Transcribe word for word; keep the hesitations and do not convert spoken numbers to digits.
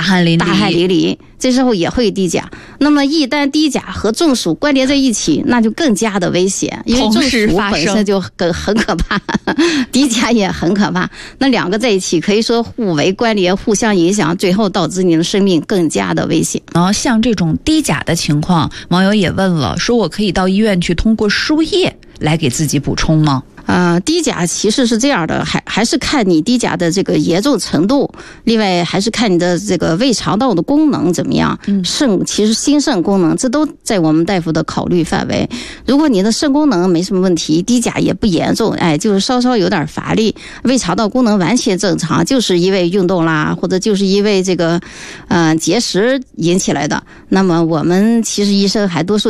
汗淋漓， 大汗淋漓，这时候也会低钾。那么一旦低钾和中暑关联在一起，那就更加的危险，因为中暑本身就很很可怕，低钾也很可怕。那两个在一起可以说互为关联，互相影响，最后导致你的生命更加的危险。 然后像这种低钾的情况，网友也问了，说我可以到医院去通过输液来给自己补充吗？ 呃，低钾其实是这样的，还还是看你低钾的这个严重程度，另外还是看你的这个胃肠道的功能怎么样，肾其实心肾功能这都在我们大夫的考虑范围。如果你的肾功能没什么问题，低钾也不严重，哎，就是稍稍有点乏力，胃肠道功能完全正常，就是因为运动啦，或者就是因为这个呃节食引起来的，那么我们其实医生还多数